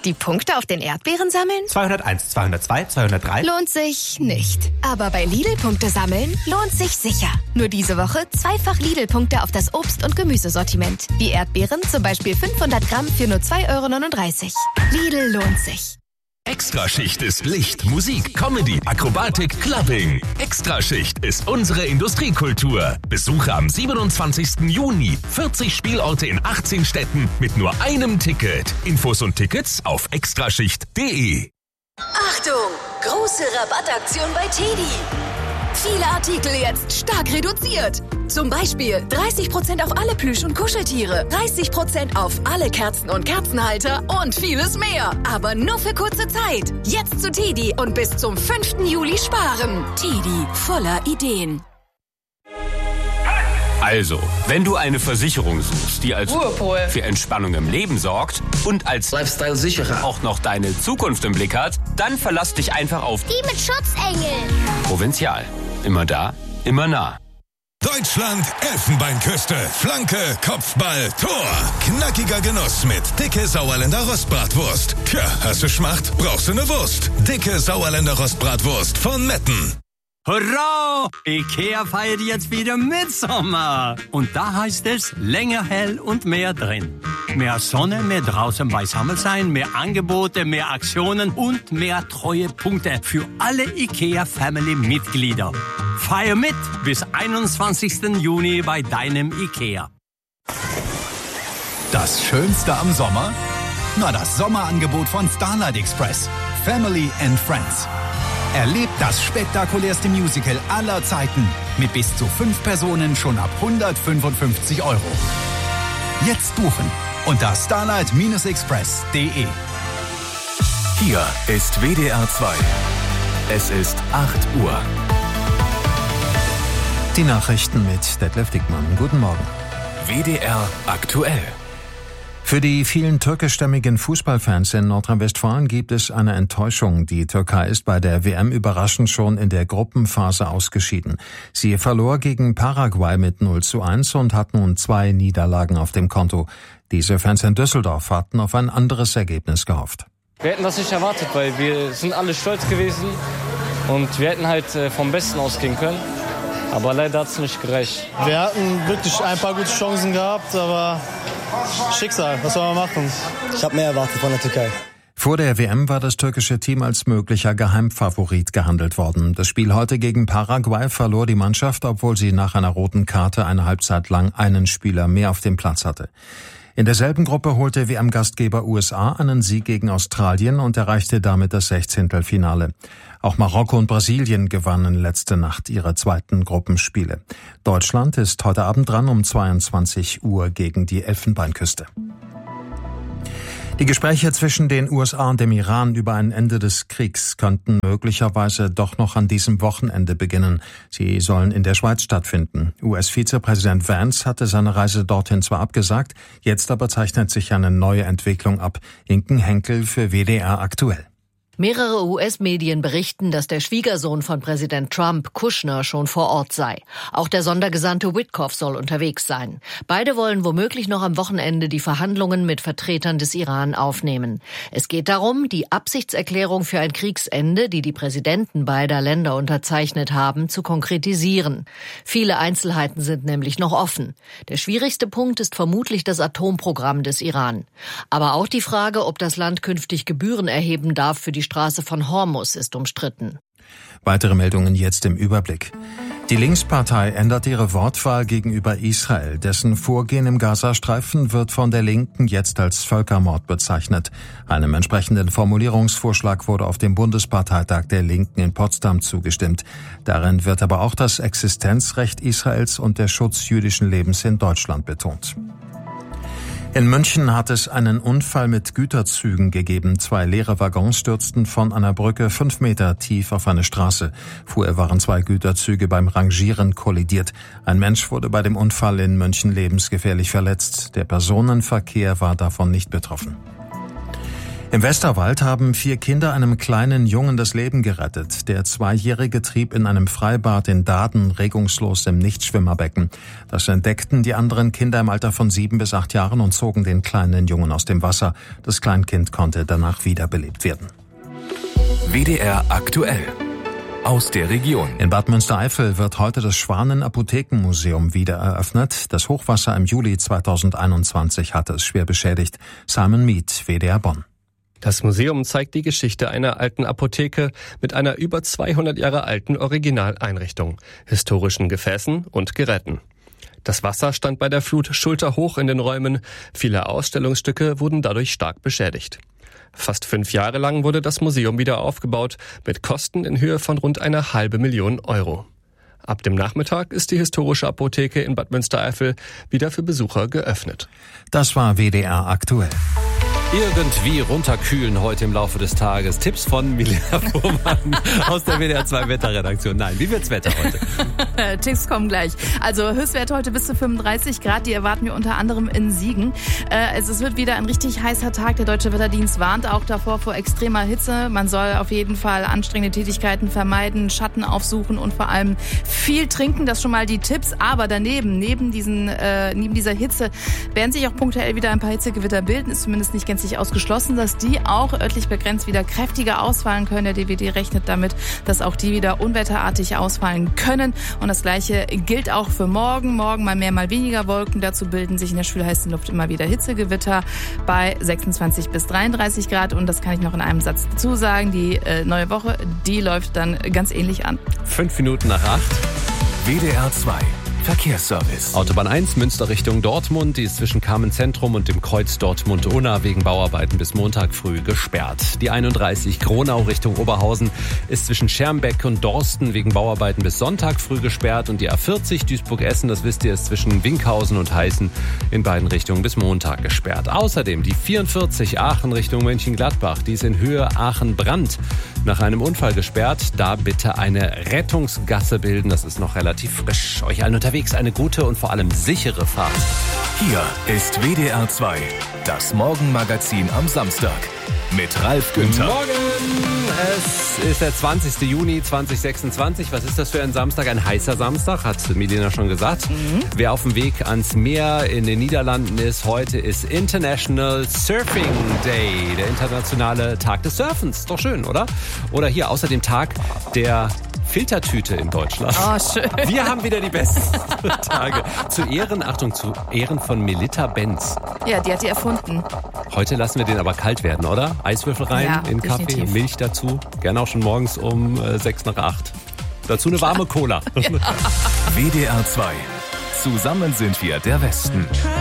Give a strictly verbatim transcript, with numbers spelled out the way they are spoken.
Die Punkte auf den Erdbeeren sammeln? zweihunderteins, zweihundertzwei, zweihundertdrei. Lohnt sich nicht. Aber bei Lidl-Punkte sammeln lohnt sich sicher. Nur diese Woche zweifach Lidl-Punkte auf das Obst- und Gemüsesortiment. Die Erdbeeren zum Beispiel fünfhundert Gramm für nur zwei Euro neununddreißig. Lidl lohnt sich. Extraschicht ist Licht, Musik, Comedy, Akrobatik, Clubbing. Extraschicht ist unsere Industriekultur. Besuche am siebenundzwanzigsten Juni vierzig Spielorte in achtzehn Städten mit nur einem Ticket. Infos und Tickets auf extraschicht punkt de. Achtung! Große Rabattaktion bei Teddy. Viele Artikel jetzt stark reduziert. Zum Beispiel dreißig Prozent auf alle Plüsch- und Kuscheltiere, dreißig Prozent auf alle Kerzen und Kerzenhalter und vieles mehr. Aber nur für kurze Zeit. Jetzt zu Teddy und bis zum fünften Juli sparen. Teddy, voller Ideen. Also, wenn du eine Versicherung suchst, die als Ruhepol für Entspannung im Leben sorgt und als Lifestyle-Sicherer auch noch deine Zukunft im Blick hat, dann verlass dich einfach auf Die mit Schutzengel. Provinzial. Immer da, immer nah. Deutschland, Elfenbeinküste, Flanke, Kopfball, Tor. Knackiger Genuss mit dicke Sauerländer Rostbratwurst. Tja, hast du Schmacht, brauchst du eine Wurst. Dicke Sauerländer Rostbratwurst von Metten. Hurra! Ikea feiert jetzt wieder Mitsommer. Und da heißt es länger hell und mehr drin. Mehr Sonne, mehr draußen beisammen sein, mehr Angebote, mehr Aktionen und mehr Treuepunkte für alle Ikea-Family-Mitglieder. Feier mit bis einundzwanzigsten Juni bei deinem Ikea. Das Schönste am Sommer? Na, das Sommerangebot von Starlight Express. Family and Friends. Erlebt das spektakulärste Musical aller Zeiten mit bis zu fünf Personen schon ab hundertfünfundfünfzig Euro. Jetzt buchen unter starlight express punkt de. Hier ist W D R zwei. Es ist acht Uhr. Die Nachrichten mit Detlef Dickmann. Guten Morgen. W D R aktuell. Für die vielen türkischstämmigen Fußballfans in Nordrhein-Westfalen gibt es eine Enttäuschung. Die Türkei ist bei der W M überraschend schon in der Gruppenphase ausgeschieden. Sie verlor gegen Paraguay mit null zu eins und hat nun zwei Niederlagen auf dem Konto. Diese Fans in Düsseldorf hatten auf ein anderes Ergebnis gehofft. Wir hätten das nicht erwartet, weil wir sind alle stolz gewesen und wir hätten halt vom Besten ausgehen können. Aber leider hat es nicht gereicht. Wir hatten wirklich ein paar gute Chancen gehabt, aber Schicksal, was soll man machen? Ich habe mehr erwartet von der Türkei. Vor der W M war das türkische Team als möglicher Geheimfavorit gehandelt worden. Das Spiel heute gegen Paraguay verlor die Mannschaft, obwohl sie nach einer roten Karte eine Halbzeit lang einen Spieler mehr auf dem Platz hatte. In derselben Gruppe holte W M-Gastgeber U S A einen Sieg gegen Australien und erreichte damit das Sechzehntelfinale. Auch Marokko und Brasilien gewannen letzte Nacht ihre zweiten Gruppenspiele. Deutschland ist heute Abend dran um zweiundzwanzig Uhr gegen die Elfenbeinküste. Die Gespräche zwischen den U S A und dem Iran über ein Ende des Kriegs könnten möglicherweise doch noch an diesem Wochenende beginnen. Sie sollen in der Schweiz stattfinden. U S-Vizepräsident Vance hatte seine Reise dorthin zwar abgesagt, jetzt aber zeichnet sich eine neue Entwicklung ab. Inken Henkel für W D R aktuell. Mehrere U S-Medien berichten, dass der Schwiegersohn von Präsident Trump, Kushner, schon vor Ort sei. Auch der Sondergesandte Witkoff soll unterwegs sein. Beide wollen womöglich noch am Wochenende die Verhandlungen mit Vertretern des Iran aufnehmen. Es geht darum, die Absichtserklärung für ein Kriegsende, die die Präsidenten beider Länder unterzeichnet haben, zu konkretisieren. Viele Einzelheiten sind nämlich noch offen. Der schwierigste Punkt ist vermutlich das Atomprogramm des Iran. Aber auch die Frage, ob das Land künftig Gebühren erheben darf für die Straße von Hormuz, ist umstritten. Weitere Meldungen jetzt im Überblick. Die Linkspartei ändert ihre Wortwahl gegenüber Israel. Dessen Vorgehen im Gazastreifen wird von der Linken jetzt als Völkermord bezeichnet. Einem entsprechenden Formulierungsvorschlag wurde auf dem Bundesparteitag der Linken in Potsdam zugestimmt. Darin wird aber auch das Existenzrecht Israels und der Schutz jüdischen Lebens in Deutschland betont. In München hat es einen Unfall mit Güterzügen gegeben. Zwei leere Waggons stürzten von einer Brücke fünf Meter tief auf eine Straße. Vorher waren zwei Güterzüge beim Rangieren kollidiert. Ein Mensch wurde bei dem Unfall in München lebensgefährlich verletzt. Der Personenverkehr war davon nicht betroffen. Im Westerwald haben vier Kinder einem kleinen Jungen das Leben gerettet. Der Zweijährige trieb in einem Freibad in Daaden regungslos im Nichtschwimmerbecken. Das entdeckten die anderen Kinder im Alter von sieben bis acht Jahren und zogen den kleinen Jungen aus dem Wasser. Das Kleinkind konnte danach wiederbelebt werden. W D R aktuell. Aus der Region. In Bad Münstereifel wird heute das Schwanen-Apothekenmuseum wieder eröffnet. Das Hochwasser im Juli zweitausendeinundzwanzig hatte es schwer beschädigt. Simon Mead, W D R Bonn. Das Museum zeigt die Geschichte einer alten Apotheke mit einer über zweihundert Jahre alten Originaleinrichtung, historischen Gefäßen und Geräten. Das Wasser stand bei der Flut schulterhoch in den Räumen. Viele Ausstellungsstücke wurden dadurch stark beschädigt. Fast fünf Jahre lang wurde das Museum wieder aufgebaut, mit Kosten in Höhe von rund eine halbe Million Euro. Ab dem Nachmittag ist die historische Apotheke in Bad Münstereifel wieder für Besucher geöffnet. Das war W D R aktuell. Irgendwie runterkühlen heute im Laufe des Tages. Tipps von Milena Fuhrmann aus der W D R zwei Wetterredaktion. Nein, wie wird's Wetter heute? Tipps kommen gleich. Also Höchstwert heute bis zu fünfunddreißig Grad, die erwarten wir unter anderem in Siegen. Äh, es wird wieder ein richtig heißer Tag. Der Deutsche Wetterdienst warnt auch davor vor extremer Hitze. Man soll auf jeden Fall anstrengende Tätigkeiten vermeiden, Schatten aufsuchen und vor allem viel trinken. Das schon mal die Tipps. Aber daneben, neben diesen, äh, neben dieser Hitze, werden sich auch punktuell wieder ein paar Hitzegewitter bilden. Ist zumindest nicht gänzlich ausgeschlossen, dass die auch örtlich begrenzt wieder kräftiger ausfallen können. Der D W D rechnet damit, dass auch die wieder unwetterartig ausfallen können. Und das Gleiche gilt auch für morgen. Morgen mal mehr, mal weniger Wolken. Dazu bilden sich in der schwülheißen Luft immer wieder Hitzegewitter bei sechsundzwanzig bis dreiunddreißig Grad. Und das kann ich noch in einem Satz dazu sagen. Die äh, neue Woche, die läuft dann ganz ähnlich an. Fünf Minuten nach acht. W D R zwei. Verkehrsservice. Autobahn eins, Münster Richtung Dortmund, die ist zwischen Kamenz-Zentrum und dem Kreuz Dortmund-Unna wegen Bauarbeiten bis Montag früh gesperrt. Die einunddreißig Gronau Richtung Oberhausen ist zwischen Schermbeck und Dorsten wegen Bauarbeiten bis Sonntag früh gesperrt und die A vierzig Duisburg-Essen, das wisst ihr, ist zwischen Winkhausen und Heißen in beiden Richtungen bis Montag gesperrt. Außerdem die vierundvierzig Aachen Richtung Mönchengladbach, die ist in Höhe Aachen-Brand nach einem Unfall gesperrt. Da bitte eine Rettungsgasse bilden, das ist noch relativ frisch. Euch allen unterwegs eine gute und vor allem sichere Fahrt. Hier ist W D R zwei, das Morgenmagazin am Samstag mit Ralf Günther. Morgen! Es ist der zwanzigsten Juni zweitausendsechsundzwanzig. Was ist das für ein Samstag? Ein heißer Samstag, hat Milena schon gesagt. Mhm. Wer auf dem Weg ans Meer in den Niederlanden ist, heute ist International Surfing Day, der internationale Tag des Surfens. Doch schön, oder? Oder hier außerdem Tag der Filtertüte in Deutschland. Oh, schön. Wir haben wieder die besten Tage. Zu Ehren, Achtung, zu Ehren von Melitta Benz. Ja, die hat die erfunden. Heute lassen wir den aber kalt werden, oder? Eiswürfel rein ja, in Kaffee, definitiv. Milch dazu. Gerne auch schon morgens um äh, sechs nach acht. Dazu eine warme Cola. Ja. W D R zwei. Zusammen sind wir der Westen.